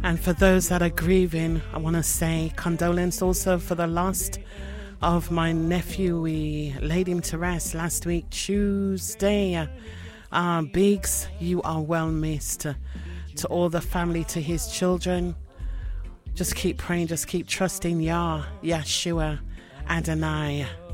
And for those that are grieving, I want to say condolence also for the loss of my nephew. We laid him to rest last week, Tuesday. Biggs, you are well missed. To all the family, to his children, just keep praying, just keep trusting Yah, Yeshua, Adonai.